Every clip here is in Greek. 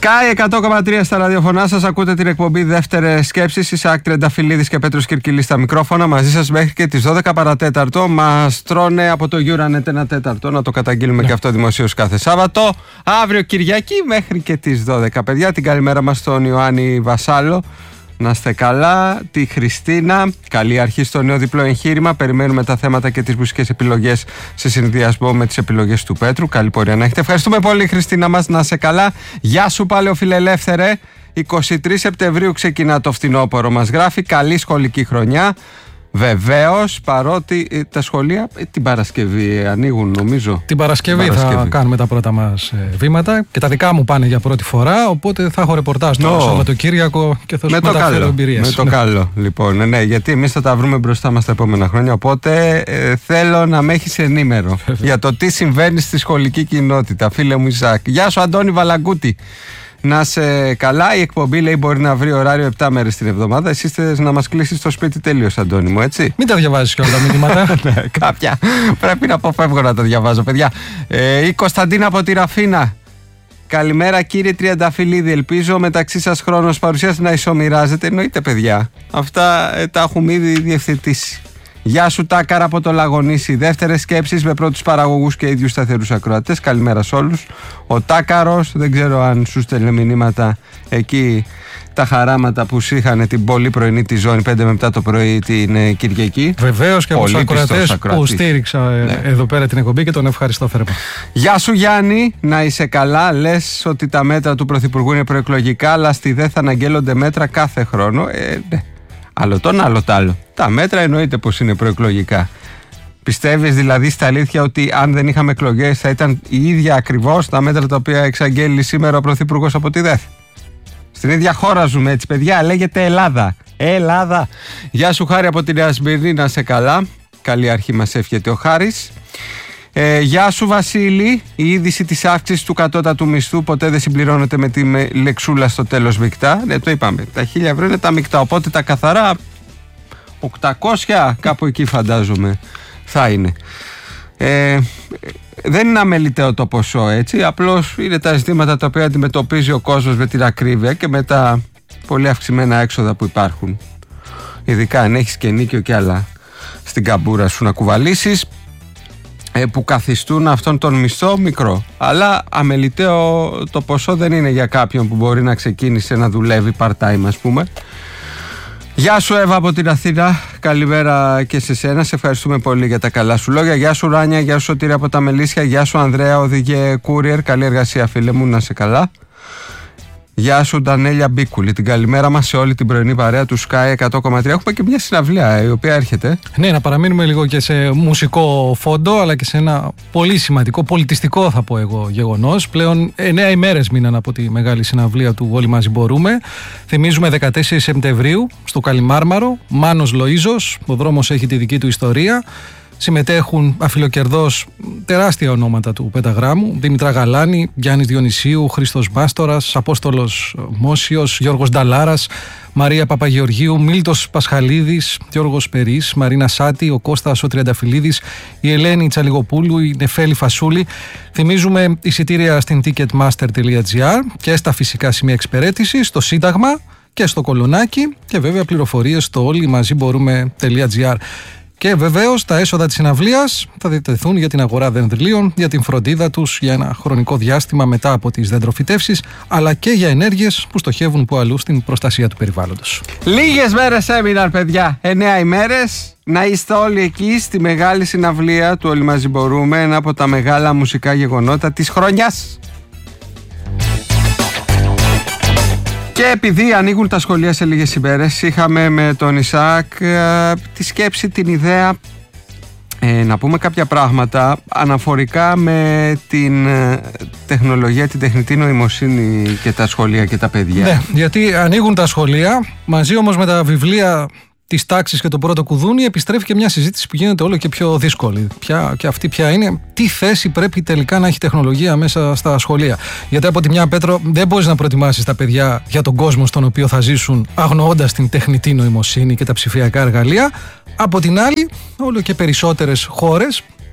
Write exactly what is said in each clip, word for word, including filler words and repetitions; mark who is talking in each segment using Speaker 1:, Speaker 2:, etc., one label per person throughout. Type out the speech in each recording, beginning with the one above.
Speaker 1: Sky εκατό κόμμα τρία στα ραδιοφωνά σας. Ακούτε την εκπομπή Δεύτερες Σκέψεις. Ισαάκ Τρενταφυλλίδης και Πέτρος Κυρκυλής στα μικρόφωνα. Μαζί σας μέχρι και τις δώδεκα παρατέταρτο. Μας τρώνε από το Euronet ένα τέταρτο. Να το καταγγείλουμε ναι. και αυτό δημοσίως κάθε Σάββατο. Αύριο Κυριακή μέχρι και τις δώδεκα. Παιδιά, την καλημέρα μας στον Ιωάννη Βασάλο. Να είστε καλά. Τη Χριστίνα. Καλή αρχή στο νέο διπλό εγχείρημα. Περιμένουμε τα θέματα και τις μουσικές επιλογές σε συνδυασμό με τις επιλογές του Πέτρου. Καλή πορεία να έχετε. Ευχαριστούμε πολύ, Χριστίνα μας. Να είστε καλά. Γεια σου, παλαιοφιλελεύθερε. εικοστή τρίτη Σεπτεμβρίου ξεκινά το φθινόπωρο. Μας γράφει. Καλή σχολική χρονιά. Βεβαίως, παρότι ε, τα σχολεία ε, την Παρασκευή ανοίγουν, νομίζω.
Speaker 2: Την Παρασκευή, την Παρασκευή θα κάνουμε τα πρώτα μας ε, βήματα και τα δικά μου πάνε για πρώτη φορά. Οπότε θα έχω ρεπορτάζ το no. Σαββατοκύριακο και θα σου μεταφέρω εμπειρίες.
Speaker 1: Με το καλό, λοιπόν. Ναι, γιατί εμείς θα τα βρούμε μπροστά μας τα επόμενα χρόνια. Οπότε ε, θέλω να με έχεις ενήμερο για το τι συμβαίνει στη σχολική κοινότητα. Φίλε μου Ισαάκ. Γεια σου, Αντώνη Βαλαγκούτη. Να είσαι καλά. Η εκπομπή λέει μπορεί να βρει ωράριο επτά μέρες την εβδομάδα. Εσύ θες να μας κλείσεις το σπίτι τελείως, Αντώνη μου, έτσι.
Speaker 2: Μην τα διαβάζεις και όλα τα μηνύματα.
Speaker 1: Ναι, κάποια πρέπει να αποφεύγω να τα διαβάζω, παιδιά. Ε, η Κωνσταντίνα από τη Ραφίνα. Καλημέρα, κύριε Τριανταφυλλίδη. Ελπίζω μεταξύ σας χρόνος παρουσίας να ισομοιράζεται. Εννοείται, παιδιά. Αυτά ε, τα έχουμε ήδη διευθετήσει. Γεια σου, Τάκαρα από το Λαγονίσι. Δεύτερες σκέψεις με πρώτους παραγωγούς και ίδιους σταθερούς ακροατές. Καλημέρα σε όλους. Ο Τάκαρος, δεν ξέρω αν σου στέλνε μηνύματα εκεί τα χαράματα που είχαν την πολύ πρωινή τη ζώνη πέντε με επτά το πρωί την ε, Κυριακή.
Speaker 2: Βεβαίως και από τους ακροατές που στήριξα ναι. εδώ πέρα την εκπομπή και τον ευχαριστώ θερμά.
Speaker 1: Γεια σου, Γιάννη, να είσαι καλά. Λες ότι τα μέτρα του Πρωθυπουργού είναι προεκλογικά, αλλά στη ΔΕ θα αναγγέλλονται μέτρα κάθε χρόνο. Ε, ναι. Άλλο τον άλλο τ' άλλο. Τα μέτρα εννοείται πως είναι προεκλογικά. Πιστεύεις δηλαδή στα αλήθεια ότι αν δεν είχαμε εκλογές θα ήταν η ίδια ακριβώς τα μέτρα τα οποία εξαγγέλει σήμερα ο Πρωθυπουργός από τη ΔΕΘ? Στην ίδια χώρα ζούμε, έτσι, παιδιά. Λέγεται Ελλάδα. Ελλάδα. Γεια σου, Χάρη από την Νέα Σμύρνη, να σε καλά. Καλή αρχή μας εύχεται ο Χάρης. Ε, γεια σου, Βασίλη. Η είδηση της αύξησης του κατώτατου μισθού ποτέ δεν συμπληρώνεται με τη με λεξούλα στο τέλος μεικτά. Ναι, το είπαμε. Τα χίλια ευρώ είναι τα μεικτά. Οπότε τα καθαρά οκτακόσια κάπου εκεί φαντάζομαι θα είναι. Ε, δεν είναι αμεληταίο το ποσό, έτσι. Απλώς είναι τα ζητήματα τα οποία αντιμετωπίζει ο κόσμος με την ακρίβεια και με τα πολύ αυξημένα έξοδα που υπάρχουν. Ειδικά αν έχεις και νίκιο και άλλα στην καμπούρα σου να κουβαλήσεις, που καθιστούν αυτόν τον μισθό μικρό. Αλλά αμεληταίο το ποσό δεν είναι για κάποιον που μπορεί να ξεκίνησε να δουλεύει part-time, ας πούμε. Γεια σου, Εύα από την Αθήνα. Καλημέρα και σε σένα. Σε ευχαριστούμε πολύ για τα καλά σου λόγια. Γεια σου, Ράνια. Γεια σου, Σωτήρη από τα Μελίσια. Γεια σου, Ανδρέα, οδηγέ courier. Καλή εργασία, φίλε μου, να σε καλά. Γεια σου, Ντανέλια Μπίκουλη. Την καλημέρα μας σε όλη την πρωινή παρέα του Sky εκατό κόμμα τρία. Έχουμε και μια συναυλία η οποία έρχεται.
Speaker 2: Ναι, να παραμείνουμε λίγο και σε μουσικό φόντο, αλλά και σε ένα πολύ σημαντικό, πολιτιστικό θα πω εγώ γεγονός. Πλέον εννέα ημέρες μείναν από τη μεγάλη συναυλία του Όλοι Μαζί Μπορούμε. Θυμίζουμε δεκατέσσερις Σεπτεμβρίου στο Καλιμάρμαρο. Μάνος Λοΐζος, ο δρόμος έχει τη δική του ιστορία. Συμμετέχουν αφιλοκερδώς τεράστια ονόματα του πενταγράμμου. Δήμητρα Γαλάνη, Γιάννης Διονυσίου, Χρήστος Μάστορας, Απόστολος Μόσιος, Γιώργος Νταλάρας, Μαρία Παπαγεωργίου, Μίλτος Πασχαλίδης, Γιώργος Περής, Μαρίνα Σάτη, ο Κώστας ο Τριανταφυλλίδης, η Ελένη Τσαλιγοπούλου, η Νεφέλη Φασούλη. Θυμίζουμε εισιτήρια στην ticketmaster τελεία gr και στα φυσικά σημεία εξυπηρέτησης, στο Σύνταγμα και στο Κολονάκι και βέβαια πληροφορίες στο όλοι μαζί μπορούμε τελεία gr. Και βεβαίως τα έσοδα της συναυλίας θα διατεθούν για την αγορά δεντριλίων, για την φροντίδα τους για ένα χρονικό διάστημα μετά από τις δεντροφυτεύσεις, αλλά και για ενέργειες που στοχεύουν που αλλού στην προστασία του περιβάλλοντος.
Speaker 1: Λίγες μέρες έμειναν, παιδιά. Εννέα ημέρες. Να είστε όλοι εκεί στη μεγάλη συναυλία του Όλοι Μαζί Μπορούμε, ένα από τα μεγάλα μουσικά γεγονότα της χρονιάς. Και επειδή ανοίγουν τα σχολεία σε λίγες ημέρες, είχαμε με τον Ισαάκ ε, τη σκέψη, την ιδέα ε, να πούμε κάποια πράγματα αναφορικά με την ε, τεχνολογία, την τεχνητή νοημοσύνη και τα σχολεία και τα παιδιά.
Speaker 2: Ναι, γιατί ανοίγουν τα σχολεία, μαζί όμως με τα βιβλία της τάξης και το πρώτο κουδούνι, επιστρέφει και μια συζήτηση που γίνεται όλο και πιο δύσκολη. Ποια, και αυτή ποια είναι, τι θέση πρέπει τελικά να έχει τεχνολογία μέσα στα σχολεία. Γιατί από τη μια, Πέτρο, δεν μπορείς να προετοιμάσεις τα παιδιά για τον κόσμο στον οποίο θα ζήσουν, αγνοώντας την τεχνητή νοημοσύνη και τα ψηφιακά εργαλεία. Από την άλλη, όλο και περισσότερες χώρες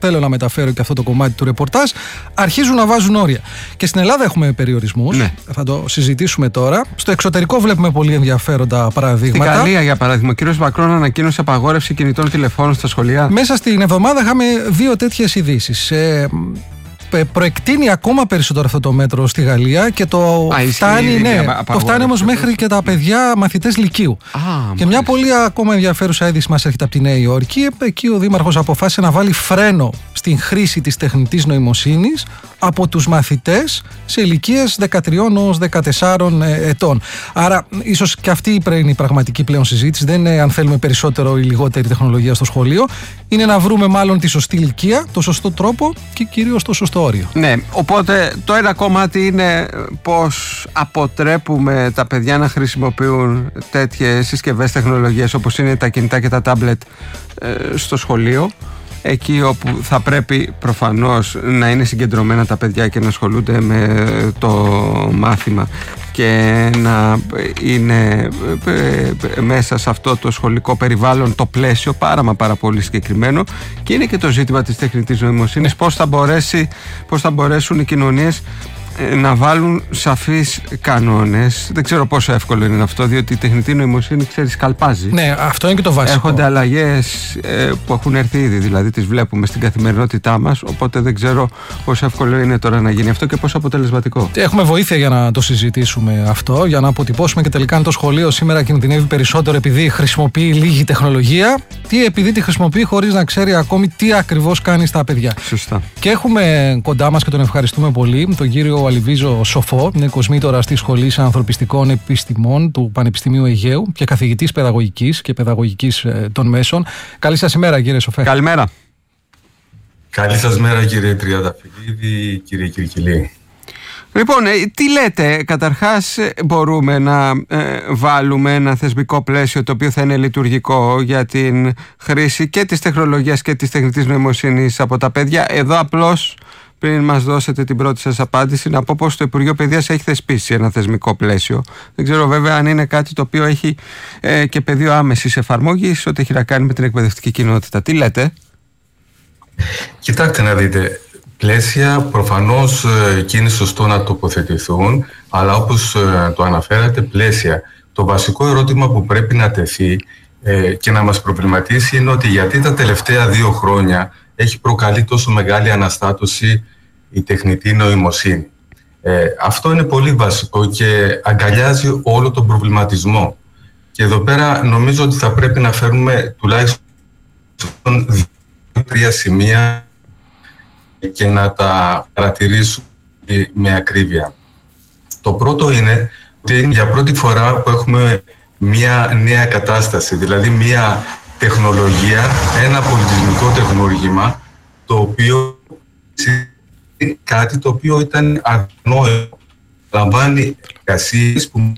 Speaker 2: θέλω να μεταφέρω και αυτό το κομμάτι του ρεπορτάζ, αρχίζουν να βάζουν όρια. Και στην Ελλάδα έχουμε περιορισμούς. Ναι. Θα το συζητήσουμε τώρα. Στο εξωτερικό βλέπουμε πολύ ενδιαφέροντα παραδείγματα.
Speaker 1: Στη Γαλλία, για παράδειγμα, ο κύριος Μακρόν ανακοίνωσε απαγόρευση κινητών τηλεφώνων στα σχολεία.
Speaker 2: Μέσα στην εβδομάδα είχαμε δύο τέτοιες ειδήσεις. Ε, προεκτείνει ακόμα περισσότερο αυτό το μέτρο στη Γαλλία και το Α, φτάνει, ναι, το φτάνει όμως μέχρι και τα παιδιά μαθητές λυκείου. Α, και μια πολύ ακόμα ενδιαφέρουσα είδηση μας έρχεται από τη Νέα Υόρκη. Εκεί ο Δήμαρχος αποφάσισε να βάλει φρένο στην χρήση της τεχνητής νοημοσύνης από τους μαθητές σε ηλικίες δεκατρία έως δεκατέσσερα ετών. Άρα, ίσως και αυτή είναι η πραγματική πλέον συζήτηση. Δεν είναι αν θέλουμε περισσότερο ή λιγότερη τεχνολογία στο σχολείο. Είναι να βρούμε μάλλον τη σωστή ηλικία, το σωστό τρόπο και κυρίως το σωστό όριο.
Speaker 1: Ναι, οπότε το ένα κομμάτι είναι πώς αποτρέπουμε τα παιδιά να χρησιμοποιούν τέτοιες συσκευές τεχνολογίες όπως είναι τα κινητά και τα τάμπλετ στο σχολείο. Εκεί όπου θα πρέπει προφανώς να είναι συγκεντρωμένα τα παιδιά και να ασχολούνται με το μάθημα και να είναι μέσα σε αυτό το σχολικό περιβάλλον το πλαίσιο πάρα μα πάρα πολύ συγκεκριμένο. Και είναι και το ζήτημα της τεχνητής νοημοσύνης, πώς θα, μπορέσει, πώς θα μπορέσουν οι κοινωνίες να βάλουν σαφείς κανόνες. Δεν ξέρω πόσο εύκολο είναι αυτό, διότι η τεχνητή νοημοσύνη, ξέρεις, καλπάζει.
Speaker 2: Ναι, αυτό είναι και το βασικό.
Speaker 1: Έρχονται αλλαγές ε, που έχουν έρθει ήδη, δηλαδή τις βλέπουμε στην καθημερινότητά μας. Οπότε δεν ξέρω πόσο εύκολο είναι τώρα να γίνει αυτό και πόσο αποτελεσματικό.
Speaker 2: Έχουμε βοήθεια για να το συζητήσουμε αυτό, για να αποτυπώσουμε και τελικά αν το σχολείο σήμερα κινδυνεύει περισσότερο επειδή χρησιμοποιεί λίγη τεχνολογία, ή επειδή τη χρησιμοποιεί χωρίς να ξέρει ακόμη τι ακριβώς κάνει στα παιδιά.
Speaker 1: Σωστά.
Speaker 2: Και έχουμε κοντά μας και τον ευχαριστούμε πολύ τον κύριο Αλιβίζο Σοφό, είναι κοσμήτορας της Σχολής Ανθρωπιστικών Επιστημών του Πανεπιστημίου Αιγαίου και καθηγητής παιδαγωγικής και παιδαγωγικής ε, των μέσων. Καλή σας ημέρα, κύριε Σοφέ.
Speaker 1: Καλημέρα.
Speaker 3: Καλή σας μέρα, κύριε Τριανταφυλλίδη, κύριε Κυρκυλή.
Speaker 1: Λοιπόν, τι λέτε, καταρχάς μπορούμε να ε, βάλουμε ένα θεσμικό πλαίσιο το οποίο θα είναι λειτουργικό για την χρήση και της τεχνολογίας και της τεχνητής νοημοσύνης από τα παιδιά. Εδώ απλώς, πριν μας δώσετε την πρώτη σας απάντηση, να πω πως το Υπουργείο Παιδείας έχει θεσπίσει ένα θεσμικό πλαίσιο. Δεν ξέρω βέβαια αν είναι κάτι το οποίο έχει ε, και πεδίο άμεσης εφαρμόγης, ό,τι έχει να κάνει με την εκπαιδευτική κοινότητα. Τι λέτε?
Speaker 3: Κοιτάξτε να δείτε. Πλαίσια προφανώς ε, και είναι σωστό να τοποθετηθούν, αλλά όπως ε, το αναφέρατε, πλαίσια. Το βασικό ερώτημα που πρέπει να τεθεί ε, και να μας προβληματίσει είναι ότι γιατί τα τελευταία δύο χρόνια έχει προκαλεί τόσο μεγάλη αναστάτωση η τεχνητή νοημοσύνη. Ε, αυτό είναι πολύ βασικό και αγκαλιάζει όλο τον προβληματισμό. Και εδώ πέρα νομίζω ότι θα πρέπει να φέρουμε τουλάχιστον δύο-τρία σημεία και να τα παρατηρήσουμε με ακρίβεια. Το πρώτο είναι ότι είναι για πρώτη φορά που έχουμε μια νέα κατάσταση, δηλαδή μια τεχνολογία, ένα πολιτισμικό τεχνολογήμα, το οποίο είναι κάτι το οποίο ήταν αγνώριστο. Λαμβάνει εργασίες που...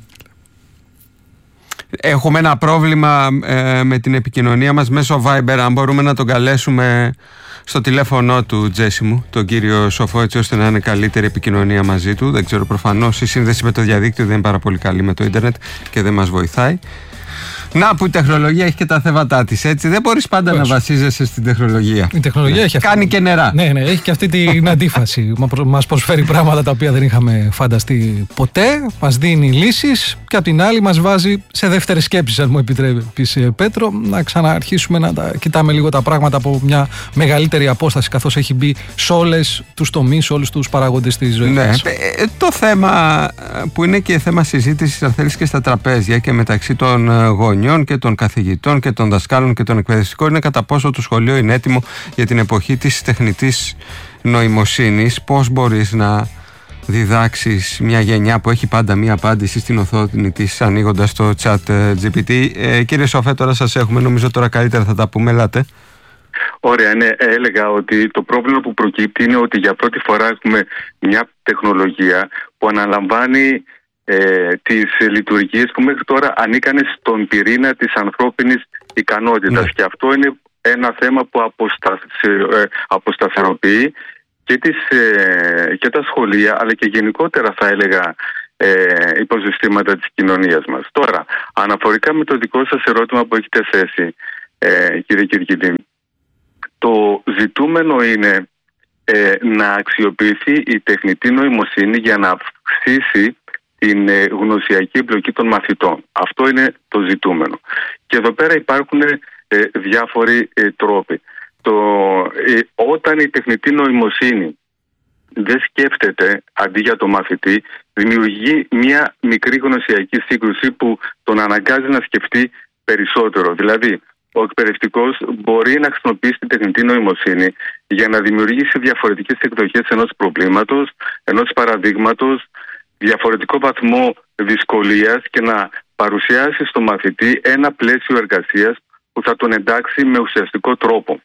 Speaker 1: Έχουμε ένα πρόβλημα ε, με την επικοινωνία μας μέσω Viber. Αν μπορούμε να τον καλέσουμε στο τηλέφωνο του, Τζέσι μου, τον κύριο Σοφό, έτσι ώστε να είναι καλύτερη επικοινωνία μαζί του. Δεν ξέρω, προφανώς η σύνδεση με το διαδίκτυο δεν είναι πάρα πολύ καλή με το ίντερνετ και δεν μας βοηθάει. Να που η τεχνολογία έχει και τα θέματα της, έτσι. Δεν μπορείς πάντα Πώς. να βασίζεσαι στην τεχνολογία.
Speaker 2: Η τεχνολογία
Speaker 1: ναι.
Speaker 2: έχει αυτή...
Speaker 1: Κάνει και νερά.
Speaker 2: Ναι, ναι, έχει και αυτή την αντίφαση. Μας προσφέρει πράγματα τα οποία δεν είχαμε φανταστεί ποτέ, μας δίνει λύσεις και απ' την άλλη μας βάζει σε δεύτερες σκέψεις, αν μου επιτρέπεις, Πέτρο, να ξαναρχίσουμε να τα κοιτάμε λίγο τα πράγματα από μια μεγαλύτερη απόσταση, καθώς έχει μπει σε όλες τους τομείς, σε όλους τους παράγοντες της ζωής.
Speaker 1: Ναι, το θέμα που είναι και θέμα συζήτησης, αν θέλεις, και στα τραπέζια και μεταξύ των γονιών και των καθηγητών και των δασκάλων και των εκπαιδευτικών είναι κατά πόσο το σχολείο είναι έτοιμο για την εποχή της τεχνητής νοημοσύνης. Πώς μπορείς να διδάξεις μια γενιά που έχει πάντα μια απάντηση στην οθόνη της ανοίγοντας το chat τζι πι τι. Ε, κύριε Σοφέ, τώρα σας έχουμε, νομίζω τώρα καλύτερα θα τα πούμε, ελάτε.
Speaker 4: Ωραία, ναι, έλεγα ότι το πρόβλημα που προκύπτει είναι ότι για πρώτη φορά έχουμε μια τεχνολογία που αναλαμβάνει Ε, τις λειτουργίες που μέχρι τώρα ανήκανε στον πυρήνα της ανθρώπινης ικανότητας. Ναι. Και αυτό είναι ένα θέμα που αποστα... ε, αποσταθεροποιεί και, τις, ε, και τα σχολεία, αλλά και γενικότερα, θα έλεγα, ε, υποσυστήματα της κοινωνίας μας. Τώρα, αναφορικά με το δικό σας ερώτημα που έχετε θέσει, ε, κύριε Κυρκυλή, Το ζητούμενο είναι ε, να αξιοποιηθεί η τεχνητή νοημοσύνη για να αυξήσει την ε, γνωσιακή εμπλοκή των μαθητών. Αυτό είναι το ζητούμενο. Και εδώ πέρα υπάρχουν ε, διάφοροι ε, τρόποι. Το, ε, όταν η τεχνητή νοημοσύνη δεν σκέφτεται αντί για το μαθητή, δημιουργεί μια μικρή γνωσιακή σύγκρουση που τον αναγκάζει να σκεφτεί περισσότερο. Δηλαδή, ο εκπαιδευτικός μπορεί να χρησιμοποιήσει την τεχνητή νοημοσύνη για να δημιουργήσει διαφορετικές εκδοχές ενός προβλήματος, ενός παραδείγματος, διαφορετικό βαθμό δυσκολίας και να παρουσιάσει στο μαθητή ένα πλαίσιο εργασίας που θα τον εντάξει με ουσιαστικό τρόπο.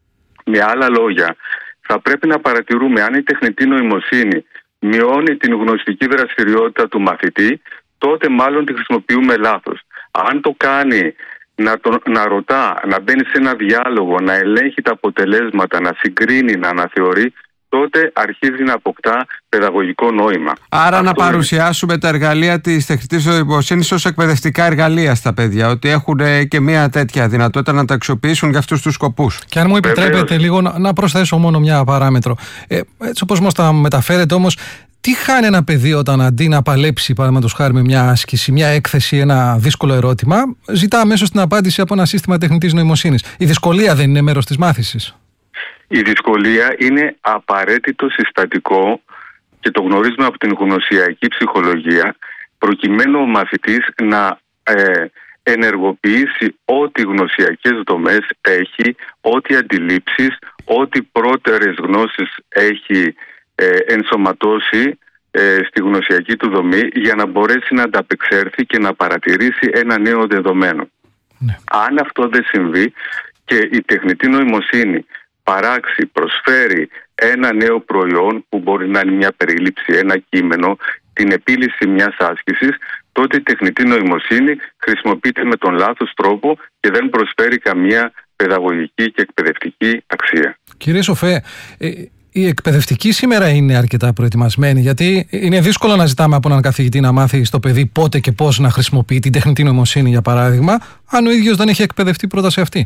Speaker 4: Με άλλα λόγια, θα πρέπει να παρατηρούμε αν η τεχνητή νοημοσύνη μειώνει την γνωστική δραστηριότητα του μαθητή, τότε μάλλον τη χρησιμοποιούμε λάθος. Αν το κάνει να, το, να ρωτά, να μπαίνει σε ένα διάλογο, να ελέγχει τα αποτελέσματα, να συγκρίνει, να αναθεωρεί, τότε αρχίζει να αποκτά παιδαγωγικό νόημα.
Speaker 1: Άρα
Speaker 4: Αυτό
Speaker 1: να παρουσιάσουμε
Speaker 4: είναι...
Speaker 1: τα εργαλεία της τεχνητής νοημοσύνης ως εκπαιδευτικά εργαλεία στα παιδιά, ότι έχουν και μια τέτοια δυνατότητα να τα αξιοποιήσουν για αυτούς τους σκοπούς.
Speaker 2: Και αν μου επιτρέπετε
Speaker 4: Βεβαίως.
Speaker 2: λίγο να, να προσθέσω μόνο μια παράμετρο. Ε, έτσι όπως μας τα μεταφέρετε όμως, τι χάνει ένα παιδί όταν αντί να παλέψει, παραδείγματος χάρη, με μια άσκηση, μια έκθεση, ένα δύσκολο ερώτημα, ζητά αμέσως την απάντηση από ένα σύστημα τεχνητής νοημοσύνης? Η δυσκολία δεν είναι μέρος της μάθησης?
Speaker 4: Η δυσκολία είναι απαραίτητο συστατικό και το γνωρίζουμε από την γνωσιακή ψυχολογία, προκειμένου ο μαθητής να ε, ενεργοποιήσει ό,τι γνωσιακές δομές έχει, ό,τι αντιλήψεις, ό,τι πρώτερες γνώσεις έχει ε, ενσωματώσει ε, στη γνωσιακή του δομή, για να μπορέσει να ανταπεξέλθει και να παρατηρήσει ένα νέο δεδομένο.
Speaker 2: Ναι.
Speaker 4: Αν αυτό δεν συμβεί και η τεχνητή νοημοσύνη παράξει, προσφέρει ένα νέο προϊόν που μπορεί να είναι μια περίληψη, ένα κείμενο, την επίλυση μιας άσκησης, τότε η τεχνητή νοημοσύνη χρησιμοποιείται με τον λάθος τρόπο και δεν προσφέρει καμία παιδαγωγική και εκπαιδευτική αξία.
Speaker 2: Κύριε Σοφέ, ε, οι εκπαιδευτικοί σήμερα είναι αρκετά προετοιμασμένοι? Γιατί είναι δύσκολο να ζητάμε από έναν καθηγητή να μάθει στο παιδί πότε και πώς να χρησιμοποιεί την τεχνητή νοημοσύνη, για παράδειγμα, αν ο ίδιος δεν έχει εκπαιδευτεί πρώτα σε αυτή.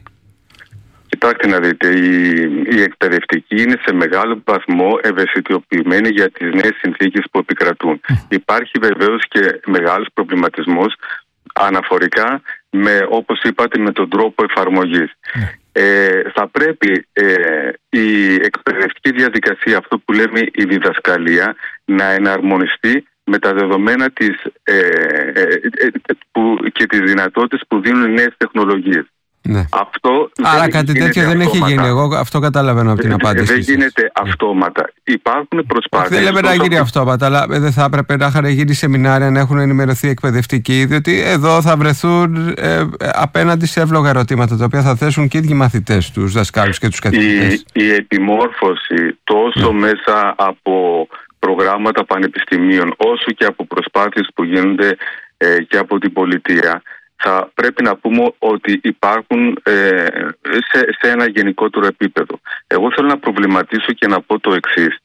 Speaker 4: Κοιτάξτε να δείτε, οι, οι εκπαιδευτικοί είναι σε μεγάλο βαθμό ευαισθητοποιημένοι για τις νέες συνθήκες που επικρατούν. Mm. Υπάρχει βεβαίως και μεγάλος προβληματισμός αναφορικά με, όπως είπατε, με τον τρόπο εφαρμογής. Mm. Ε, θα πρέπει ε, η εκπαιδευτική διαδικασία, αυτό που λέμε η διδασκαλία, να εναρμονιστεί με τα δεδομένα της, ε, ε, ε, που, και τις δυνατότητες που δίνουν οι νέες τεχνολογίες.
Speaker 1: Ναι.
Speaker 4: Αυτό
Speaker 1: Άρα κάτι τέτοιο δεν έχει γίνει. Εγώ αυτό καταλαβαίνω από την απάντηση.
Speaker 4: Δεν γίνεται αυτόματα. Υπάρχουν προσπάθειες.
Speaker 1: Δεν λέμε να γίνει αυτόματα, αλλά δεν θα έπρεπε να είχαν γίνει σεμινάρια, να έχουν ενημερωθεί εκπαιδευτικοί, διότι εδώ θα βρεθούν ε, απέναντι σε εύλογα ερωτήματα, τα οποία θα θέσουν και οι ίδιοι μαθητές, τους δασκάλους και τους καθηγητές.
Speaker 4: Η, η επιμόρφωση τόσο ναι. μέσα από προγράμματα πανεπιστημίων, όσο και από προσπάθειες που γίνονται ε, και από την πολιτεία, θα πρέπει να πούμε ότι υπάρχουν ε, σε, σε ένα γενικότερο επίπεδο. Εγώ θέλω να προβληματίσω και να πω το εξής,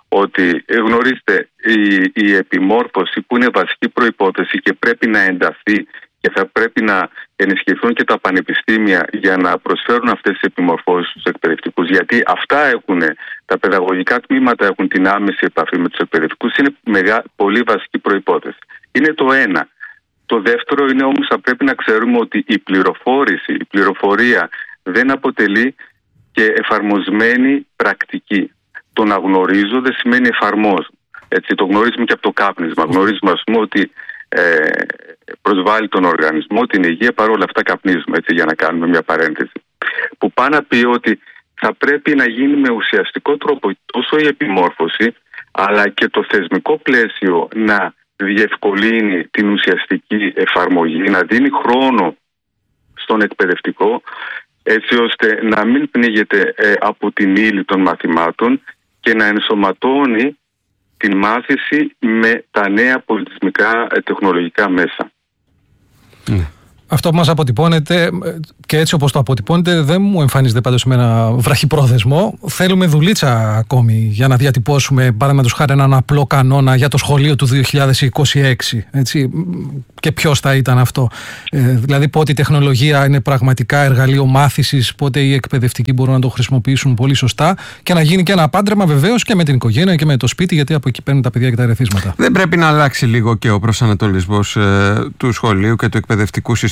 Speaker 4: ότι γνωρίζετε, η, η επιμόρφωση που είναι βασική προϋπόθεση και πρέπει να ενταθεί και θα πρέπει να ενισχυθούν και τα πανεπιστήμια για να προσφέρουν αυτές τις επιμορφώσεις στους εκπαιδευτικούς, γιατί αυτά έχουν, τα παιδαγωγικά τμήματα έχουν την άμεση επαφή με τους εκπαιδευτικούς, είναι μεγά, πολύ βασική προϋπόθεση. Είναι το ένα. Το δεύτερο είναι όμως, θα πρέπει να ξέρουμε ότι η πληροφόρηση, η πληροφορία δεν αποτελεί και εφαρμοσμένη πρακτική. Το να γνωρίζω δεν σημαίνει εφαρμόζω. Έτσι, το γνωρίζουμε και από το κάπνισμα. Γνωρίζουμε, ας πούμε, ότι ε, προσβάλλει τον οργανισμό, την υγεία, παρόλα αυτά καπνίζουμε, έτσι, για να κάνουμε μια παρένθεση. Που πάει να πει ότι θα πρέπει να γίνει με ουσιαστικό τρόπο τόσο η επιμόρφωση, αλλά και το θεσμικό πλαίσιο να διευκολύνει την ουσιαστική εφαρμογή, να δίνει χρόνο στον εκπαιδευτικό, έτσι ώστε να μην πνίγεται ε, από την ύλη των μαθημάτων και να ενσωματώνει την μάθηση με τα νέα πολιτισμικά ε, τεχνολογικά μέσα.
Speaker 1: Ναι.
Speaker 2: Αυτό που μας αποτυπώνεται και έτσι όπως το αποτυπώνεται δεν μου εμφανίζεται πάντως με ένα βραχυπρόθεσμο. Θέλουμε δουλίτσα ακόμη για να διατυπώσουμε παραδείγματος χάρη έναν απλό κανόνα για το σχολείο του δύο χιλιάδες είκοσι έξι. Έτσι. Και ποιος θα ήταν αυτό. Ε, δηλαδή πότε η τεχνολογία είναι πραγματικά εργαλείο μάθησης, πότε οι εκπαιδευτικοί μπορούν να το χρησιμοποιήσουν πολύ σωστά και να γίνει και ένα πάντρεμα βεβαίως και με την οικογένεια και με το σπίτι, γιατί από εκεί παίρνουν τα παιδιά και τα ερεθίσματα.
Speaker 1: Δεν πρέπει να αλλάξει λίγο και ο προσανατολισμός ε, του σχολείου και του εκπαιδευτικού συστήματος